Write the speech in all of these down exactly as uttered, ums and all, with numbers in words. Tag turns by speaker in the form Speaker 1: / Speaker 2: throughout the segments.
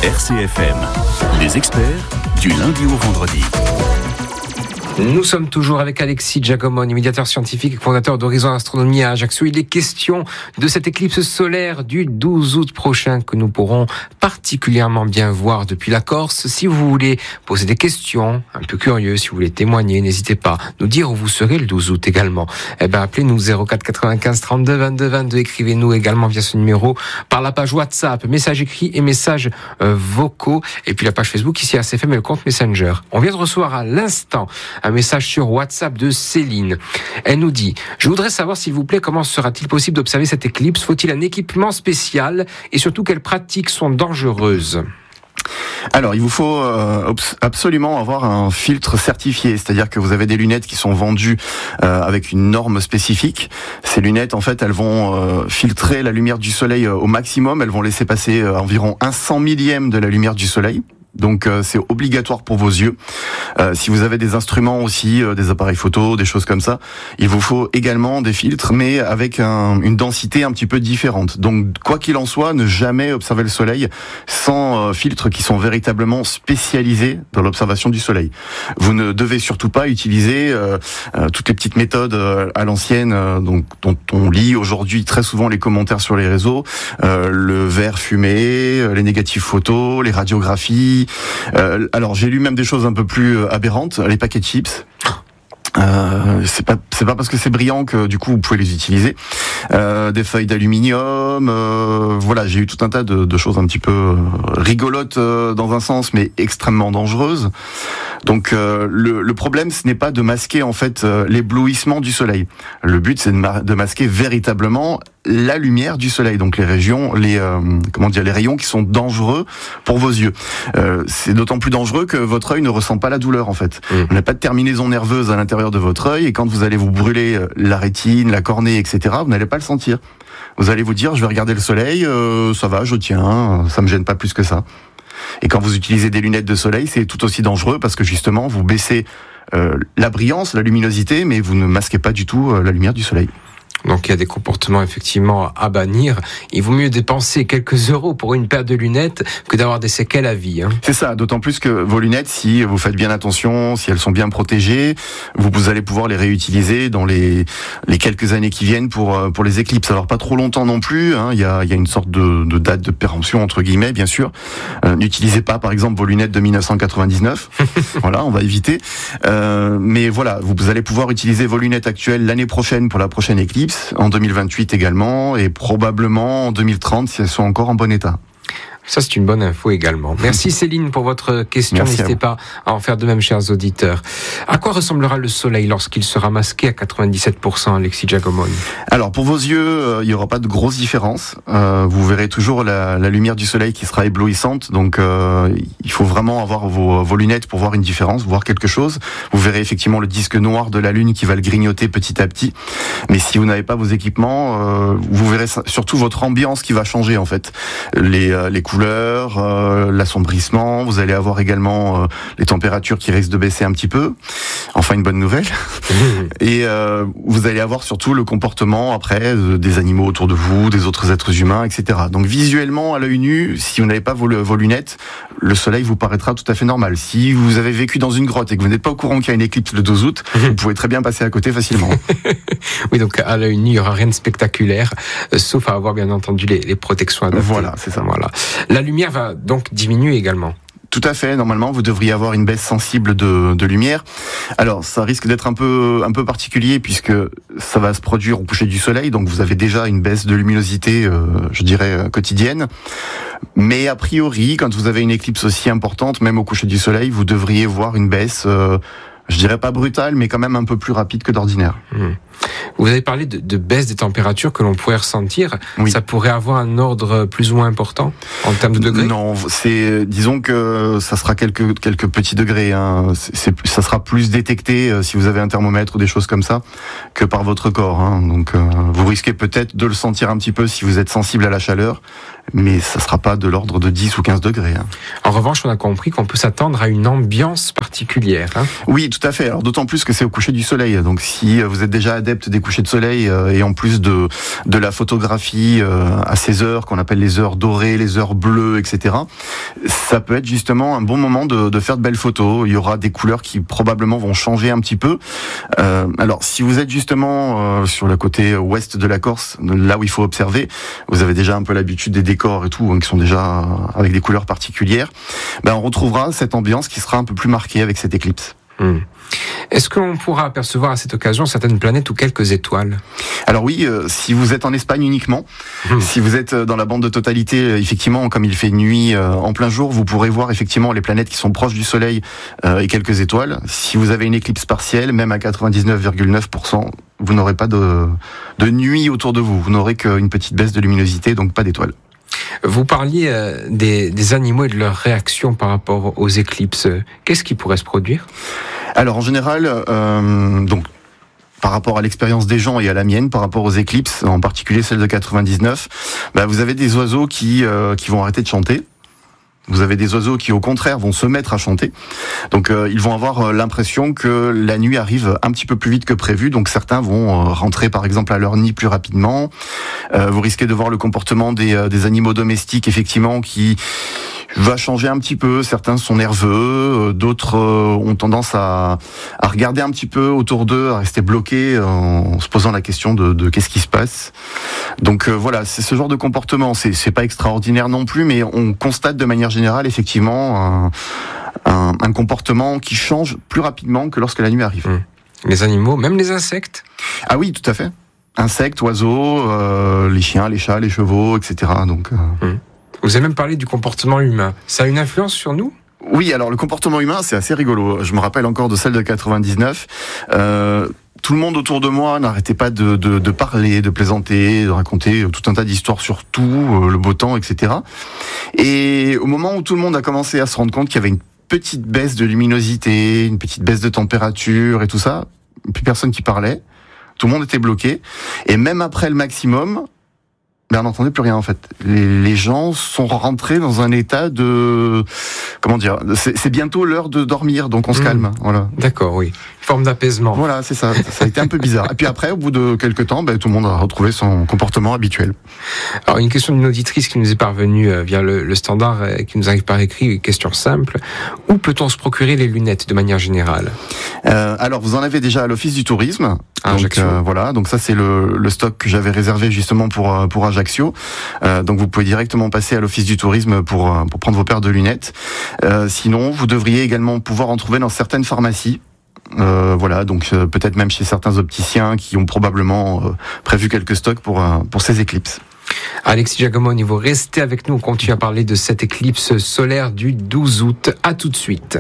Speaker 1: R C F M, les experts du lundi au vendredi.
Speaker 2: Nous sommes toujours avec Alexis Giacomoni, médiateur scientifique et fondateur d'Horizon Astronomie à Ajaccio. Il est question de cette éclipse solaire du douze août prochain que nous pourrons particulièrement bien voir depuis la Corse. Si vous voulez poser des questions un peu curieuses, si vous voulez témoigner, n'hésitez pas à nous dire où vous serez le douze août également. Eh ben, appelez-nous zéro quatre quatre-vingt-quinze trente-deux vingt-deux vingt-deux. Écrivez-nous également via ce numéro par la page WhatsApp, messages écrits et messages euh, vocaux. Et puis la page Facebook ici à R C F M et le compte Messenger. On vient de recevoir à l'instant un message sur WhatsApp de Céline. Elle nous dit « Je voudrais savoir s'il vous plaît comment sera-t-il possible d'observer cette éclipse ? Faut-il un équipement spécial ? Et surtout, quelles pratiques sont dangereuses ?»
Speaker 3: Alors, il vous faut euh, absolument avoir un filtre certifié, c'est-à-dire que vous avez des lunettes qui sont vendues euh, avec une norme spécifique. Ces lunettes, en fait, elles vont euh, filtrer la lumière du soleil au maximum, elles vont laisser passer euh, environ un cent millième de la lumière du soleil. Donc euh, c'est obligatoire pour vos yeux. Euh, si vous avez des instruments aussi, euh, des appareils photo, des choses comme ça, il vous faut également des filtres, mais avec un, une densité un petit peu différente. Donc quoi qu'il en soit, ne jamais observer le soleil sans euh, filtres qui sont véritablement spécialisés dans l'observation du soleil. Vous ne devez surtout pas utiliser euh, euh, toutes les petites méthodes euh, à l'ancienne, euh, donc, dont on lit aujourd'hui très souvent les commentaires sur les réseaux, euh, le verre fumé, euh, les négatifs photos, les radiographies. Euh, alors j'ai lu même des choses un peu plus euh, aberrantes, les paquets de chips. Euh, c'est pas c'est pas parce que c'est brillant que du coup vous pouvez les utiliser. Euh, des feuilles d'aluminium, euh, voilà, j'ai eu tout un tas de, de choses un petit peu euh, rigolotes euh, dans un sens, mais extrêmement dangereuses. Donc euh, le, le problème, ce n'est pas de masquer en fait euh, l'éblouissement du soleil. Le but, c'est de, ma- de masquer véritablement la lumière du soleil, donc les régions, les euh, comment dire, les rayons qui sont dangereux pour vos yeux. Euh, c'est d'autant plus dangereux que votre œil ne ressent pas la douleur en fait. Mmh. Vous n'avez pas de terminaison nerveuse à l'intérieur de votre œil, et quand vous allez vous brûler la rétine, la cornée, et cetera, vous n'allez pas le sentir. Vous allez vous dire, je vais regarder le soleil, euh, ça va, je tiens, ça me gêne pas plus que ça. Et quand vous utilisez des lunettes de soleil, c'est tout aussi dangereux parce que justement, vous baissez euh, la brillance, la luminosité, mais vous ne masquez pas du tout euh, la lumière du soleil.
Speaker 2: Donc il y a des comportements effectivement à bannir. Il vaut mieux dépenser quelques euros pour une paire de lunettes que d'avoir des séquelles à vie. Hein.
Speaker 3: C'est ça, d'autant plus que vos lunettes, si vous faites bien attention, si elles sont bien protégées, vous, vous allez pouvoir les réutiliser dans les, les quelques années qui viennent pour, pour les éclipses. Alors pas trop longtemps non plus, hein. il, y a, il y a une sorte de, de date de péremption entre guillemets, bien sûr. Euh, n'utilisez pas par exemple vos lunettes de dix-neuf cent quatre-vingt-dix-neuf, voilà, on va éviter. Euh, mais voilà, vous, vous allez pouvoir utiliser vos lunettes actuelles l'année prochaine pour la prochaine éclipse, en deux mille vingt-huit également, et probablement en deux mille trente si elles sont encore en bon état.
Speaker 2: Ça, c'est une bonne info également. Merci Céline pour votre question.
Speaker 3: Merci.
Speaker 2: N'hésitez pas à en faire de même, chers auditeurs. À quoi ressemblera le soleil lorsqu'il sera masqué à quatre-vingt-dix-sept pour cent, Alexis Giacomoni ? Alors,
Speaker 3: pour vos yeux, euh, il n'y aura pas de grosse différence. Euh, vous verrez toujours la, la lumière du soleil qui sera éblouissante. Donc, euh, il faut vraiment avoir vos, vos lunettes pour voir une différence, voir quelque chose. Vous verrez effectivement le disque noir de la Lune qui va le grignoter petit à petit. Mais si vous n'avez pas vos équipements, euh, vous verrez surtout votre ambiance qui va changer en fait. Les, euh, les couleurs, euh, l'assombrissement, vous allez avoir également euh, les températures qui risquent de baisser un petit peu. Enfin, une bonne nouvelle. Et euh, vous allez avoir surtout le comportement après euh, des animaux autour de vous, des autres êtres humains, et cetera. Donc visuellement, à l'œil nu, si vous n'avez pas vos, vos lunettes, le soleil vous paraîtra tout à fait normal. Si vous avez vécu dans une grotte et que vous n'êtes pas au courant qu'il y a une éclipse le douze août, vous pouvez très bien passer à côté facilement.
Speaker 2: Oui, donc à l'œil nu, il n'y aura rien de spectaculaire, euh, sauf à avoir bien entendu les, les protections adaptées.
Speaker 3: Voilà, c'est ça.
Speaker 2: Voilà. La lumière va donc diminuer également.
Speaker 3: Tout à fait. Normalement, vous devriez avoir une baisse sensible de, de lumière. Alors, ça risque d'être un peu, un peu particulier puisque ça va se produire au coucher du soleil. Donc, vous avez déjà une baisse de luminosité, euh, je dirais, quotidienne. Mais a priori, quand vous avez une éclipse aussi importante, même au coucher du soleil, vous devriez voir une baisse, euh, je dirais pas brutale, mais quand même un peu plus rapide que d'ordinaire.
Speaker 2: Mmh. Vous avez parlé de, de baisse des températures que l'on pourrait ressentir.
Speaker 3: Oui.
Speaker 2: Ça pourrait avoir un ordre plus ou moins important en termes de degrés ?
Speaker 3: Non, c'est, disons que ça sera quelques quelques petits degrés. Hein. C'est, c'est, ça sera plus détecté euh, si vous avez un thermomètre ou des choses comme ça que par votre corps. Hein. Donc, euh, vous risquez peut-être de le sentir un petit peu si vous êtes sensible à la chaleur, mais ça sera pas de l'ordre de dix ou quinze degrés. Hein.
Speaker 2: En revanche, on a compris qu'on peut s'attendre à une ambiance particulière. Hein.
Speaker 3: Oui, tout à fait. Alors d'autant plus que c'est au coucher du soleil. Donc si vous êtes déjà adepte des couchers de soleil euh, et en plus de de la photographie euh, à ces heures qu'on appelle les heures dorées, les heures bleues, et cetera, ça peut être justement un bon moment de, de faire de belles photos. Il y aura des couleurs qui probablement vont changer un petit peu. Euh, alors si vous êtes justement euh, sur le côté ouest de la Corse, là où il faut observer, vous avez déjà un peu l'habitude des décors et tout, hein, qui sont déjà avec des couleurs particulières. Ben on retrouvera cette ambiance qui sera un peu plus marquée avec cette éclipse.
Speaker 2: Mmh. Est-ce qu'on pourra apercevoir à cette occasion certaines planètes ou quelques étoiles ?
Speaker 3: Alors oui, euh, si vous êtes en Espagne uniquement, mmh. si vous êtes dans la bande de totalité, euh, effectivement, comme il fait nuit euh, en plein jour, vous pourrez voir effectivement les planètes qui sont proches du Soleil euh, et quelques étoiles. Si vous avez une éclipse partielle, même à quatre-vingt-dix-neuf virgule neuf pour cent, vous n'aurez pas de, de nuit autour de vous. Vous n'aurez qu'une petite baisse de luminosité, donc pas d'étoiles.
Speaker 2: Vous parliez euh, des, des animaux et de leur réaction par rapport aux éclipses. Qu'est-ce qui pourrait se produire ?
Speaker 3: Alors en général, euh, donc par rapport à l'expérience des gens et à la mienne, par rapport aux éclipses, en particulier celle de quatre-vingt-dix-neuf, bah, vous avez des oiseaux qui euh, qui vont arrêter de chanter. Vous avez des oiseaux qui, au contraire, vont se mettre à chanter. Donc, euh, ils vont avoir l'impression que la nuit arrive un petit peu plus vite que prévu. Donc, certains vont euh, rentrer, par exemple, à leur nid plus rapidement. Euh, vous risquez de voir le comportement des, euh, des animaux domestiques, effectivement, qui va changer un petit peu. Certains sont nerveux, d'autres euh, ont tendance à, à regarder un petit peu autour d'eux, à rester bloqués en se posant la question de, de qu'est-ce qui se passe. Donc, euh, voilà, c'est ce genre de comportement. C'est, c'est pas extraordinaire non plus, mais on constate de manière générale, effectivement, un, un, un comportement qui change plus rapidement que lorsque la nuit arrive.
Speaker 2: Mmh. Les animaux, même les insectes ?
Speaker 3: Ah oui, tout à fait. Insectes, oiseaux, euh, les chiens, les chats, les chevaux, et cetera. Donc, euh...
Speaker 2: mmh. Vous avez même parlé du comportement humain. Ça a une influence sur nous ?
Speaker 3: Oui, alors le comportement humain, c'est assez rigolo. Je me rappelle encore de celle de quatre-vingt-dix-neuf. Euh, tout le monde autour de moi n'arrêtait pas de, de, de parler, de plaisanter, de raconter tout un tas d'histoires sur tout, euh, le beau temps, et cetera. Et au moment où tout le monde a commencé à se rendre compte qu'il y avait une petite baisse de luminosité, une petite baisse de température et tout ça, plus personne qui parlait. Tout le monde était bloqué. Et même après le maximum, ben on n'entendait plus rien en fait. Les, les gens sont rentrés dans un état de... Comment dire ? C'est, c'est bientôt l'heure de dormir, donc on se mmh. calme. Voilà.
Speaker 2: D'accord, oui. Forme d'apaisement.
Speaker 3: Voilà, c'est ça. Ça a été un peu bizarre. Et puis après, au bout de quelques temps, ben, tout le monde a retrouvé son comportement habituel.
Speaker 2: Alors, une question d'une auditrice qui nous est parvenue euh, via le, le standard, euh, qui nous arrive par écrit, une question simple. Où peut-on se procurer les lunettes de manière générale ?
Speaker 3: euh, Alors, vous en avez déjà à l'Office du Tourisme.
Speaker 2: Ah,
Speaker 3: donc, euh, voilà. Donc ça, c'est le, le stock que j'avais réservé justement pour pour Ajaccio. Euh, donc, vous pouvez directement passer à l'Office du Tourisme pour pour prendre vos paires de lunettes. Euh, sinon, vous devriez également pouvoir en trouver dans certaines pharmacies. Euh, voilà, donc euh, peut-être même chez certains opticiens qui ont probablement euh, prévu quelques stocks pour euh, pour ces éclipses.
Speaker 2: Alexis Giacomoni, vous restez avec nous. On continue à parler de cette éclipse solaire du douze août. À tout de suite.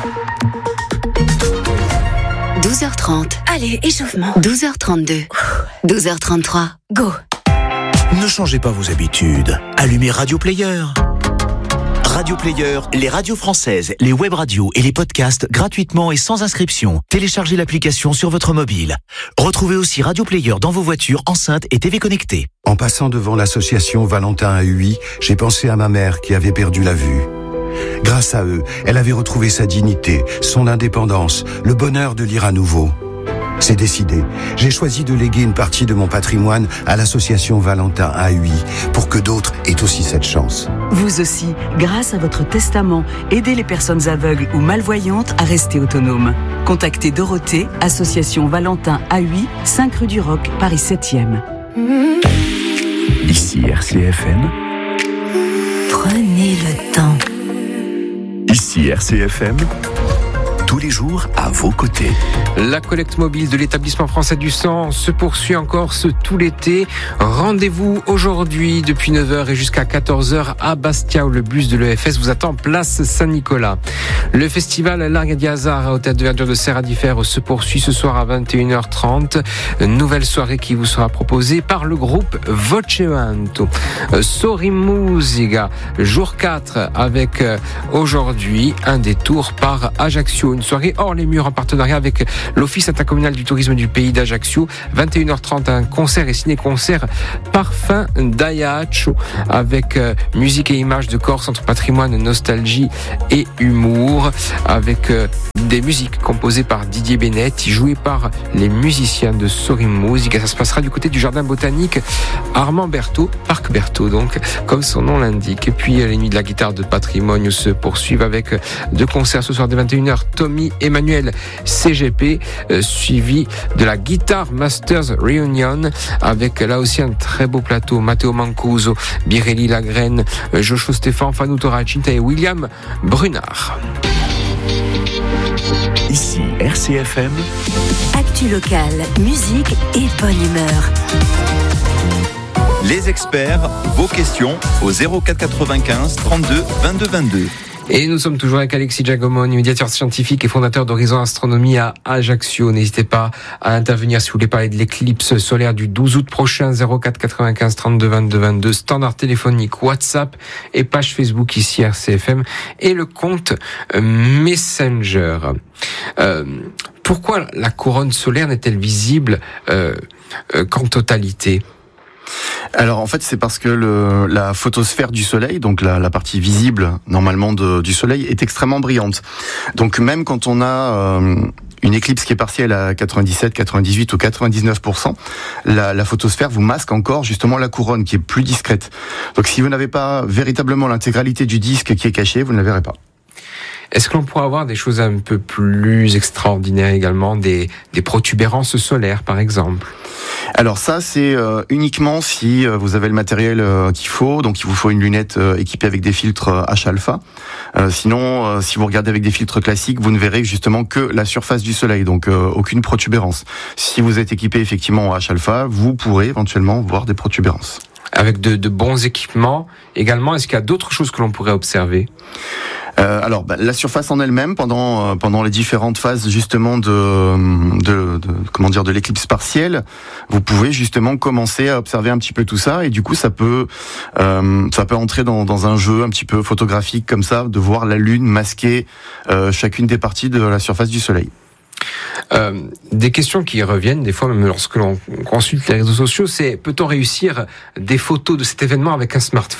Speaker 4: douze heures trente. Allez, échauffement. douze heures trente-deux. douze heures trente-trois. Go.
Speaker 5: Ne changez pas vos habitudes. Allumez Radio Player. Radio Player, les radios françaises, les web radios et les podcasts gratuitement et sans inscription. Téléchargez l'application sur votre mobile. Retrouvez aussi Radio Player dans vos voitures, enceintes et T V connectées.
Speaker 6: En passant devant l'association Valentin A U I, j'ai pensé à ma mère qui avait perdu la vue. Grâce à eux, elle avait retrouvé sa dignité, son indépendance, le bonheur de lire à nouveau. C'est décidé. J'ai choisi de léguer une partie de mon patrimoine à l'association Valentin A U I pour que d'autres aient aussi cette chance.
Speaker 7: Vous aussi, grâce à votre testament, aidez les personnes aveugles ou malvoyantes à rester autonomes. Contactez Dorothée, association Valentin A U I, cinq rue du Roc, Paris septième.
Speaker 1: Ici R C F M.
Speaker 4: Prenez le temps.
Speaker 1: Ici R C F M. Tous les jours à vos côtés.
Speaker 2: La collecte mobile de l'établissement français du sang se poursuit encore ce tout l'été. Rendez-vous aujourd'hui depuis neuf heures et jusqu'à quatorze heures à Bastia où le bus de l'E F S vous attend place Saint-Nicolas. Le festival Larga di Hasard au Théâtre de Verdure de Serradifert se poursuit ce soir à vingt et une heures trente. Nouvelle soirée qui vous sera proposée par le groupe Vocevanto. Sori Musica, jour quatre avec aujourd'hui un détour par Ajaccio. Une soirée hors les murs en partenariat avec l'Office intercommunal du tourisme du pays d'Ajaccio. vingt et une heures trente, un concert et ciné-concert Parfum d'Ajaccio avec euh, musique et images de Corse entre patrimoine, nostalgie et humour, avec euh, des musiques composées par Didier Benetti, jouées par les musiciens de Sorim Music. Ça se passera du côté du jardin botanique Armand Berthaud, Parc Berthaud, donc, comme son nom l'indique. Et puis, les nuits de la guitare de patrimoine se poursuivent avec deux concerts ce soir dès vingt et une heures. Tommy Emmanuel C G P, euh, suivi de la Guitar Masters Reunion, avec là aussi un très beau plateau. Matteo Mancuso, Birelli Lagraine, euh, Joshua Stéphane, Fanou Toracinta et William Brunard.
Speaker 1: Ici R C F M.
Speaker 8: Actu locale, musique et bonne humeur.
Speaker 9: Les experts, vos questions au zéro quatre quatre-vingt-quinze trente-deux vingt-deux vingt-deux.
Speaker 2: Et nous sommes toujours avec Alexis Giacomoni, médiateur scientifique et fondateur d'Horizon Astronomie à Ajaccio. N'hésitez pas à intervenir si vous voulez parler de l'éclipse solaire du douze août prochain. zéro quatre quatre-vingt-quinze trente-deux vingt-deux vingt-deux, standard téléphonique, WhatsApp et page Facebook ici R C F M et le compte Messenger. Euh, pourquoi la couronne solaire n'est-elle visible euh, euh, qu'en totalité ?
Speaker 3: Alors en fait c'est parce que le, la photosphère du Soleil, donc la, la partie visible normalement de, du Soleil, est extrêmement brillante. Donc même quand on a euh, une éclipse qui est partielle à quatre-vingt-dix-sept, quatre-vingt-dix-huit ou quatre-vingt-dix-neuf pour cent, la, la photosphère vous masque encore justement la couronne qui est plus discrète. Donc si vous n'avez pas véritablement l'intégralité du disque qui est caché, vous ne la verrez pas.
Speaker 2: Est-ce que l'on pourrait avoir des choses un peu plus extraordinaires également, des, des protubérances solaires par exemple ?
Speaker 3: Alors ça, c'est euh, uniquement si euh, vous avez le matériel euh, qu'il faut. Donc il vous faut une lunette euh, équipée avec des filtres euh, H-alpha. Euh, sinon, euh, si vous regardez avec des filtres classiques, vous ne verrez justement que la surface du Soleil, donc euh, aucune protubérance. Si vous êtes équipé effectivement en H-alpha, vous pourrez éventuellement voir des protubérances.
Speaker 2: Avec de, de bons équipements également, est-ce qu'il y a d'autres choses que l'on pourrait observer ?
Speaker 3: Euh, alors, bah, la surface en elle-même, pendant euh, pendant les différentes phases justement de, de, de comment dire de l'éclipse partielle, vous pouvez justement commencer à observer un petit peu tout ça, et du coup, ça peut euh, ça peut entrer dans dans un jeu un petit peu photographique comme ça, de voir la Lune masquer euh, chacune des parties de la surface du Soleil.
Speaker 2: Euh, des questions qui reviennent des fois même lorsque l'on consulte les réseaux sociaux, c'est peut-on réussir des photos de cet événement avec un smartphone ?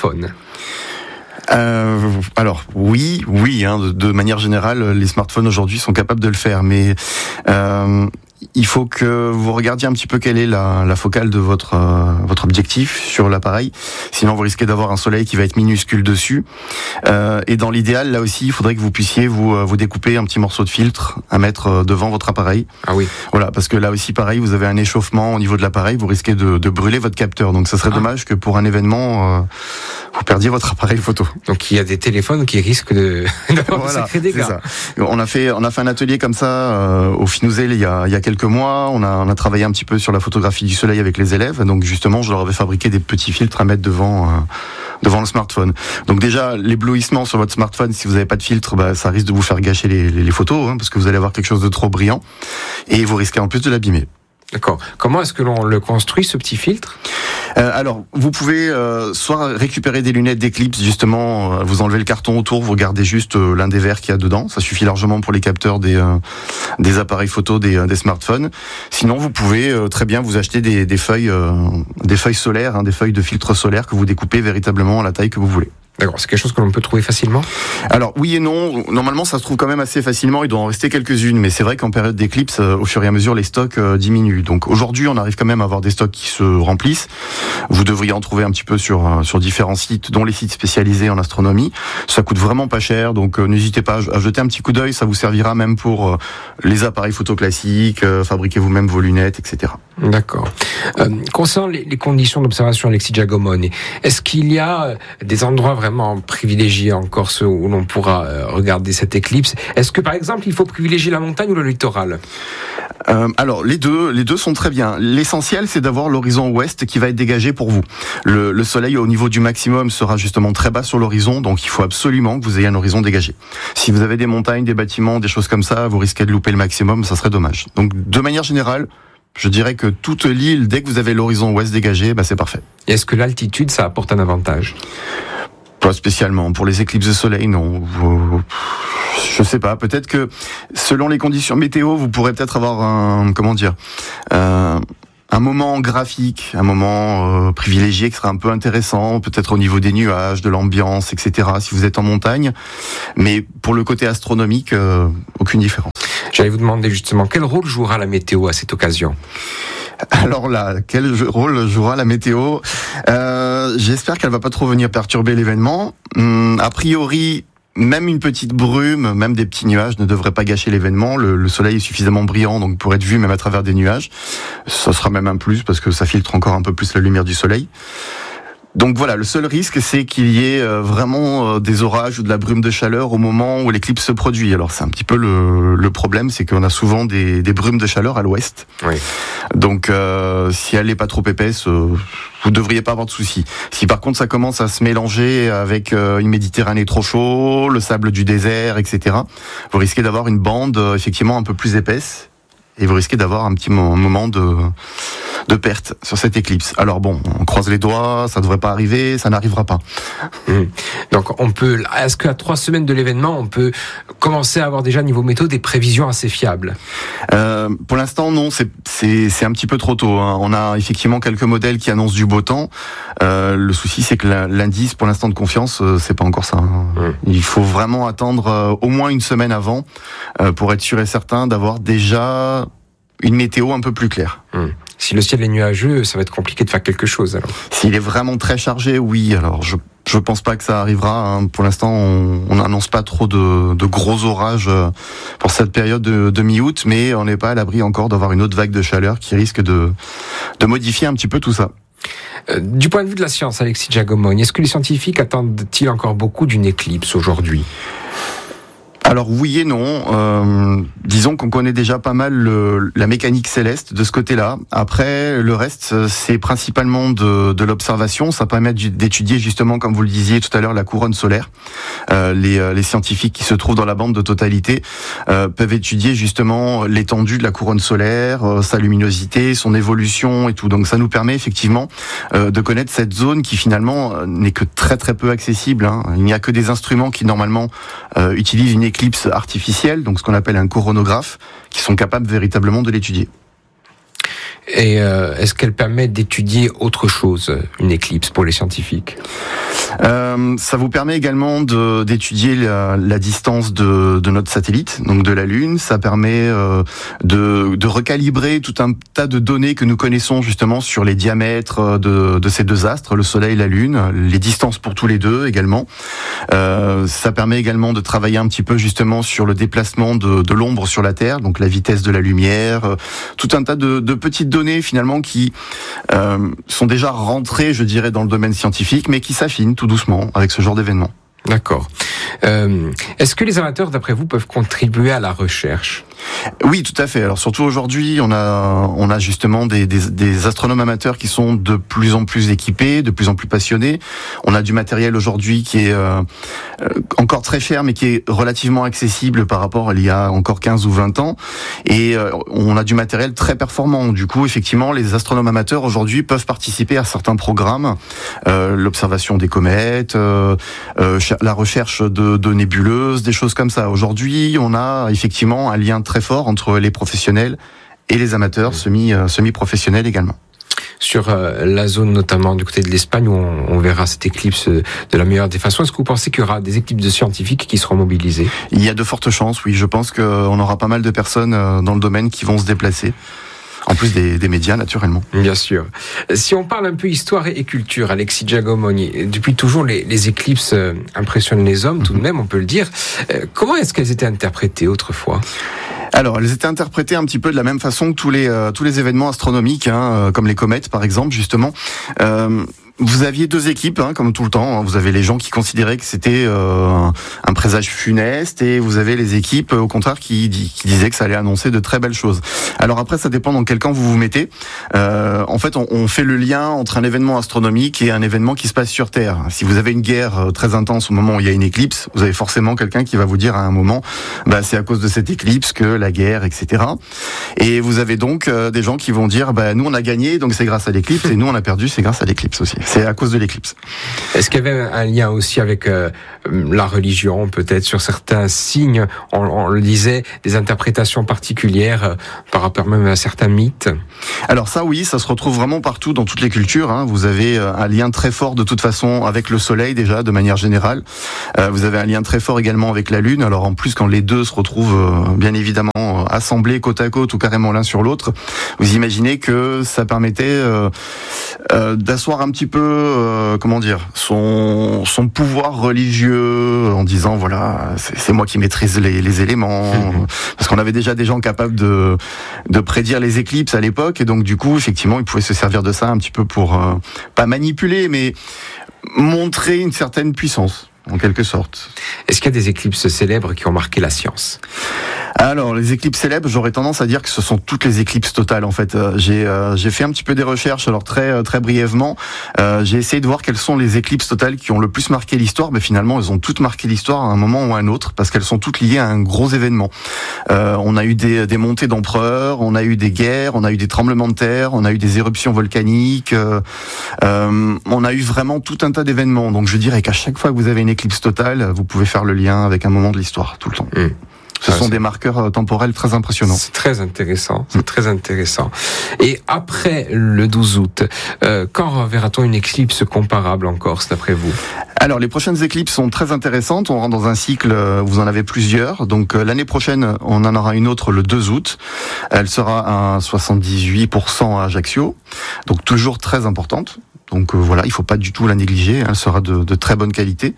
Speaker 3: Euh, alors oui, oui, hein, de, de manière générale, les smartphones aujourd'hui sont capables de le faire, mais euh, il faut que vous regardiez un petit peu quelle est la, la focale de votre euh, votre objectif sur l'appareil. Sinon, vous risquez d'avoir un soleil qui va être minuscule dessus. Euh, et dans l'idéal, là aussi, il faudrait que vous puissiez vous vous découper un petit morceau de filtre à mettre devant votre appareil.
Speaker 2: Ah oui.
Speaker 3: Voilà, parce que là aussi, pareil, vous avez un échauffement au niveau de l'appareil. Vous risquez de, de brûler votre capteur. Donc, ça serait ah. dommage que pour un événement, euh, vous perdiez votre appareil photo.
Speaker 2: Donc, il y a des téléphones qui risquent de d'avoir voilà, de sacrés dégâts.
Speaker 3: Ça. On a fait on a fait un atelier comme ça euh, au Finouzel il y a il y a quelques mois. On a on a travaillé un petit peu sur la photographie du soleil avec les élèves. Donc justement, je leur avais fabriqué des petits filtres à mettre devant euh, devant le smartphone. Donc déjà, l'éblouissement sur votre smartphone, si vous n'avez pas de filtre, bah, ça risque de vous faire gâcher les, les, les photos, hein, parce que vous allez avoir quelque chose de trop brillant, et vous risquez en plus de l'abîmer.
Speaker 2: D'accord. Comment est-ce que l'on le construit, ce petit filtre ?
Speaker 3: euh, Alors, vous pouvez euh, soit récupérer des lunettes d'éclipse, justement, euh, vous enlevez le carton autour, vous regardez juste euh, l'un des verres qu'il y a dedans. Ça suffit largement pour les capteurs des euh, des appareils photo, des, euh, des smartphones. Sinon, vous pouvez euh, très bien vous acheter des, des feuilles euh, des feuilles solaires, hein, des feuilles de filtre solaire que vous découpez véritablement à la taille que vous voulez.
Speaker 2: D'accord, c'est quelque chose que l'on peut trouver facilement ?
Speaker 3: Alors oui et non, normalement ça se trouve quand même assez facilement, il doit en rester quelques-unes, mais c'est vrai qu'en période d'éclipse, euh, au fur et à mesure, les stocks euh, diminuent. Donc aujourd'hui, on arrive quand même à avoir des stocks qui se remplissent. Vous devriez en trouver un petit peu sur euh, sur différents sites, dont les sites spécialisés en astronomie. Ça coûte vraiment pas cher, donc euh, n'hésitez pas à jeter un petit coup d'œil, ça vous servira même pour euh, les appareils photo classiques, euh, fabriquez vous-même vos lunettes, et cetera.
Speaker 2: D'accord. Euh, concernant les, les conditions d'observation, Alexis Giacomoni, est-ce qu'il y a des endroits vraiment vraiment privilégier encore ceux où l'on pourra regarder cette éclipse. Est-ce que par exemple il faut privilégier la montagne ou le littoral ?
Speaker 3: euh, Alors les deux, les deux sont très bien. L'essentiel c'est d'avoir l'horizon ouest qui va être dégagé pour vous. Le, le soleil au niveau du maximum sera justement très bas sur l'horizon, donc il faut absolument que vous ayez un horizon dégagé. Si vous avez des montagnes, des bâtiments, des choses comme ça, vous risquez de louper le maximum, ça serait dommage. Donc de manière générale, je dirais que toute l'île, dès que vous avez l'horizon ouest dégagé, bah c'est parfait.
Speaker 2: Et est-ce que l'altitude, ça apporte un avantage ?
Speaker 3: Pas spécialement. Pour les éclipses de soleil, non. Je sais pas, peut-être que selon les conditions météo, vous pourrez peut-être avoir un, comment dire, euh, un moment graphique, un moment euh, privilégié qui sera un peu intéressant, peut-être au niveau des nuages, de l'ambiance, et cetera. Si vous êtes en montagne, mais pour le côté astronomique, euh, aucune différence.
Speaker 2: J'allais vous demander justement quel rôle jouera la météo à cette occasion.
Speaker 3: Alors là, quel rôle jouera la météo ? euh, J'espère qu'elle va pas trop venir perturber l'événement. Hum, a priori, même une petite brume, même des petits nuages ne devraient pas gâcher l'événement. Le, le soleil est suffisamment brillant donc pour être vu même à travers des nuages. Ça sera même un plus parce que ça filtre encore un peu plus la lumière du soleil. Donc voilà, le seul risque, c'est qu'il y ait vraiment des orages ou de la brume de chaleur au moment où l'éclipse se produit. Alors c'est un petit peu le, le problème, c'est qu'on a souvent des, des brumes de chaleur à l'ouest.
Speaker 2: Oui.
Speaker 3: Donc euh, si elle n'est pas trop épaisse, euh, vous ne devriez pas avoir de soucis. Si par contre ça commence à se mélanger avec euh, une Méditerranée trop chaude, le sable du désert, et cetera, vous risquez d'avoir une bande euh, effectivement un peu plus épaisse. Et vous risquez d'avoir un petit moment de, de perte sur cette éclipse. Alors bon, on croise les doigts, ça ne devrait pas arriver, ça n'arrivera pas.
Speaker 2: Mmh. Donc on peut, est-ce qu'à trois semaines de l'événement, on peut commencer à avoir déjà niveau météo des prévisions assez fiables ?
Speaker 3: euh, Pour l'instant, non, c'est, c'est, c'est un petit peu trop tôt. Hein. On a effectivement quelques modèles qui annoncent du beau temps. Euh, le souci, c'est que l'indice, pour l'instant de confiance, euh, c'est pas encore ça. Hein. Mmh. Il faut vraiment attendre euh, au moins une semaine avant euh, pour être sûr et certain d'avoir déjà une météo un peu plus claire.
Speaker 2: Hum. Si le ciel est nuageux, ça va être compliqué de faire quelque chose alors.
Speaker 3: S'il est vraiment très chargé, oui. Alors je je pense pas que ça arrivera. Hein. Pour l'instant, on n'annonce pas trop de, de gros orages pour cette période de, de mi-août, mais on n'est pas à l'abri encore d'avoir une autre vague de chaleur qui risque de de modifier un petit peu tout ça.
Speaker 2: Euh, du point de vue de la science, Alexis Giacomo, est-ce que les scientifiques attendent-ils encore beaucoup d'une éclipse aujourd'hui ?
Speaker 3: Alors oui et non. Euh, disons qu'on connaît déjà pas mal le, la mécanique céleste de ce côté-là. Après, le reste, c'est principalement de, de l'observation. Ça permet d'étudier justement, comme vous le disiez tout à l'heure, la couronne solaire. Euh, les, les scientifiques qui se trouvent dans la bande de totalité euh, peuvent étudier justement l'étendue de la couronne solaire, euh, sa luminosité, son évolution et tout. Donc ça nous permet effectivement euh, de connaître cette zone qui finalement euh, n'est que très très peu accessible. Hein. Il n'y a que des instruments qui normalement euh, utilisent une éclipse artificielle, donc ce qu'on appelle un coronographe, qui sont capables véritablement de l'étudier.
Speaker 2: Et euh, est-ce qu'elle permet d'étudier autre chose, une éclipse, pour les scientifiques ?
Speaker 3: Euh, ça vous permet également de, d'étudier la, la distance de, de notre satellite, donc de la Lune. Ça permet euh, de, de recalibrer tout un tas de données que nous connaissons justement sur les diamètres de, de ces deux astres, le Soleil et la Lune, les distances pour tous les deux également. Euh, ça permet également de travailler un petit peu justement sur le déplacement de, de l'ombre sur la Terre, donc la vitesse de la lumière, euh, tout un tas de, de petites données finalement qui euh, sont déjà rentrées, je dirais, dans le domaine scientifique, mais qui s'affinent tout doucement avec ce genre d'événement.
Speaker 2: D'accord. Euh, est-ce que les amateurs, d'après vous, peuvent contribuer à la recherche ?
Speaker 3: Oui, tout à fait. Alors surtout aujourd'hui, on a on a justement des, des, des astronomes amateurs qui sont de plus en plus équipés, de plus en plus passionnés. On a du matériel aujourd'hui qui est euh, encore très cher, mais qui est relativement accessible par rapport à il y a encore quinze ou vingt ans. Et euh, on a du matériel très performant. Du coup, effectivement, les astronomes amateurs aujourd'hui peuvent participer à certains programmes, euh, l'observation des comètes, euh, euh, la recherche de, de nébuleuses, des choses comme ça. Aujourd'hui, on a effectivement un lien très fort entre les professionnels et les amateurs semi, euh, semi-professionnels également.
Speaker 2: Sur euh, la zone notamment du côté de l'Espagne où on, on verra cette éclipse de la meilleure des façons, est-ce que vous pensez qu'il y aura des équipes de scientifiques qui seront mobilisées ?
Speaker 3: Il y a de fortes chances, oui. Je pense qu'on aura pas mal de personnes dans le domaine qui vont se déplacer. En plus des, des médias, naturellement.
Speaker 2: Bien sûr. Si on parle un peu histoire et culture, Alexis Giacomoni, depuis toujours, les, les éclipses impressionnent les hommes, tout de même, on peut le dire. Comment est-ce qu'elles étaient interprétées autrefois ?
Speaker 3: Alors, elles étaient interprétées un petit peu de la même façon que tous les euh, tous les événements astronomiques, hein, comme les comètes, par exemple, justement. Euh, Vous aviez deux équipes, hein, comme tout le temps. Vous avez les gens qui considéraient que c'était euh, un présage funeste, et vous avez les équipes, au contraire, qui, qui disaient que ça allait annoncer de très belles choses. Alors après, ça dépend dans quel camp vous vous mettez. Euh, en fait, on, on fait le lien entre un événement astronomique et un événement qui se passe sur Terre. Si vous avez une guerre très intense au moment où il y a une éclipse, vous avez forcément quelqu'un qui va vous dire à un moment, bah c'est à cause de cette éclipse que la guerre, et cetera. Et vous avez donc euh, des gens qui vont dire, bah nous on a gagné, donc c'est grâce à l'éclipse, et nous on a perdu, c'est grâce à l'éclipse aussi. C'est à cause de l'éclipse.
Speaker 2: Est-ce qu'il y avait un lien aussi avec euh, la religion, peut-être sur certains signes, on, on le disait, des interprétations particulières euh, par rapport même à certains mythes?
Speaker 3: Alors ça, oui, ça se retrouve vraiment partout dans toutes les cultures. Hein. Vous avez un lien très fort de toute façon avec le soleil déjà, de manière générale. Euh, vous avez un lien très fort également avec la lune. Alors en plus, quand les deux se retrouvent euh, bien évidemment euh, assemblés côte à côte ou carrément l'un sur l'autre, vous imaginez que ça permettait euh, euh, d'asseoir un petit peu, euh, comment dire, son son pouvoir religieux en disant voilà, c'est, c'est moi qui maîtrise les, les éléments. Mmh. Parce qu'on avait déjà des gens capables de de prédire les éclipses à l'époque, et donc du coup, effectivement, ils pouvaient se servir de ça un petit peu pour euh, pas manipuler, mais montrer une certaine puissance, en quelque sorte.
Speaker 2: Est-ce qu'il y a des éclipses célèbres qui ont marqué la science?
Speaker 3: Alors, les éclipses célèbres, j'aurais tendance à dire que ce sont toutes les éclipses totales, en fait. Euh, j'ai euh, j'ai fait un petit peu des recherches, alors très très brièvement. Euh, j'ai essayé de voir quelles sont les éclipses totales qui ont le plus marqué l'histoire. Mais finalement, elles ont toutes marqué l'histoire à un moment ou à un autre, parce qu'elles sont toutes liées à un gros événement. Euh, on a eu des, des montées d'empereurs, on a eu des guerres, on a eu des tremblements de terre, on a eu des éruptions volcaniques. Euh, euh, on a eu vraiment tout un tas d'événements. Donc, je dirais qu'à chaque fois que vous avez une éclipse totale, vous pouvez faire le lien avec un moment de l'histoire, tout le temps. Mmh. Ce sont des marqueurs temporels très impressionnants. C'est
Speaker 2: très intéressant, c'est très intéressant. Et après le douze août, euh, quand verra-t-on une éclipse comparable en Corse, d'après vous?
Speaker 3: Alors, les prochaines éclipses sont très intéressantes. On rentre dans un cycle, vous en avez plusieurs. Donc, l'année prochaine, on en aura une autre le deux août. Elle sera à soixante-dix-huit pour cent à Ajaccio. Donc, toujours très importante. Donc euh, voilà, il faut pas du tout la négliger, elle sera de, de très bonne qualité.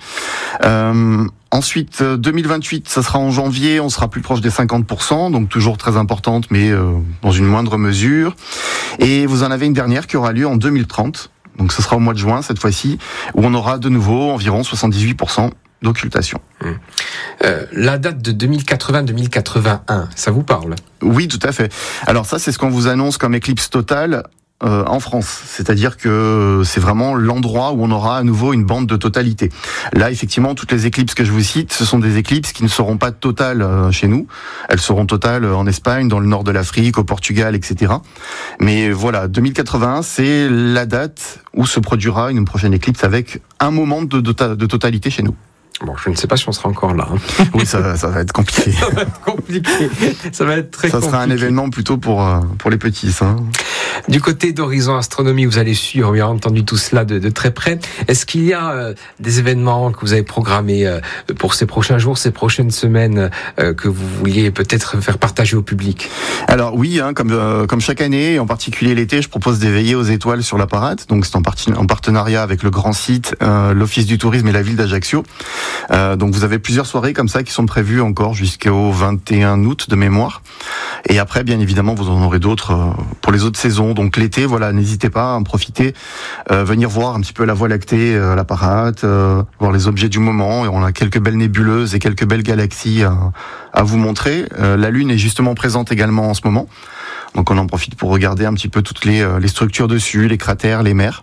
Speaker 3: Euh, ensuite, deux mille vingt-huit, ça sera en janvier, on sera plus proche des cinquante pour cent, donc toujours très importante, mais euh, dans une moindre mesure. Et vous en avez une dernière qui aura lieu en deux mille trente, donc ce sera au mois de juin cette fois-ci, où on aura de nouveau environ soixante-dix-huit pour cent d'occultation.
Speaker 2: Hum. Euh, la date de deux mille quatre-vingts deux mille quatre-vingt-un, ça vous parle?
Speaker 3: Oui, tout à fait. Alors ça, c'est ce qu'on vous annonce comme éclipse totale. Euh, en France, c'est-à-dire que c'est vraiment l'endroit où on aura à nouveau une bande de totalité. Là, effectivement, toutes les éclipses que je vous cite, ce sont des éclipses qui ne seront pas totales euh, chez nous. Elles seront totales en Espagne, dans le nord de l'Afrique, au Portugal, et cetera. Mais voilà, deux mille quatre-vingt-un, c'est la date où se produira une prochaine éclipse avec un moment de, de, de totalité chez nous.
Speaker 2: Bon, je ne sais pas si on sera encore là. Hein.
Speaker 3: Oui, ça, ça va être compliqué.
Speaker 2: Ça va être compliqué. Ça va être très
Speaker 3: ça
Speaker 2: compliqué.
Speaker 3: Ça sera un événement plutôt pour, pour les petits, ça.
Speaker 2: Du côté d'Horizon Astronomie, vous allez suivre, bien entendu, tout cela de, de très près. Est-ce qu'il y a euh, des événements que vous avez programmés euh, pour ces prochains jours, ces prochaines semaines, euh, que vous vouliez peut-être faire partager au public?
Speaker 3: Alors oui, hein, comme, euh, comme chaque année, en particulier l'été, je propose des veillées aux étoiles sur la Parade. Donc c'est en, parti, en partenariat avec le grand site, euh, l'Office du tourisme et la ville d'Ajaccio. Euh, donc vous avez plusieurs soirées comme ça qui sont prévues encore jusqu'au vingt et un août de mémoire. Et après, bien évidemment, vous en aurez d'autres euh, pour les autres saisons. Donc l'été, voilà, n'hésitez pas à en profiter, euh, venir voir un petit peu la Voie lactée, euh, la Parade, euh, voir les objets du moment. Et on a quelques belles nébuleuses et quelques belles galaxies à, à vous montrer. Euh, la Lune est justement présente également en ce moment. Donc on en profite pour regarder un petit peu toutes les, euh, les structures dessus, les cratères, les mers.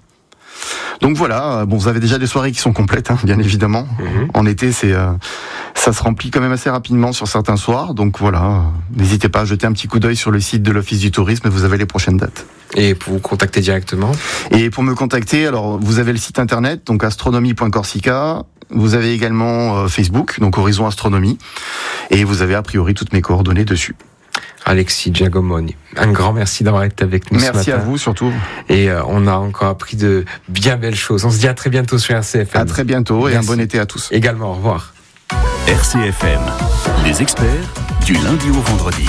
Speaker 3: Donc voilà, bon, vous avez déjà des soirées qui sont complètes, hein, bien évidemment. Mmh. En été, c'est, euh, ça se remplit quand même assez rapidement sur certains soirs. Donc voilà, euh, n'hésitez pas à jeter un petit coup d'œil sur le site de l'Office du tourisme et vous avez les prochaines dates.
Speaker 2: Et pour vous contacter directement?
Speaker 3: Et pour me contacter, alors vous avez le site internet, donc astronomie point corsica. Vous avez également euh, Facebook, donc Horizon Astronomie. Et vous avez a priori toutes mes coordonnées dessus.
Speaker 2: Alexis Giacomoni, un grand merci d'avoir été avec nous
Speaker 3: merci
Speaker 2: ce matin.
Speaker 3: Merci à vous surtout.
Speaker 2: Et euh, on a encore appris de bien belles choses. On se dit à très bientôt sur R C F M.
Speaker 3: À très bientôt merci. Et un bon été à tous.
Speaker 2: Également, au revoir.
Speaker 1: R C F M, les experts du lundi au vendredi.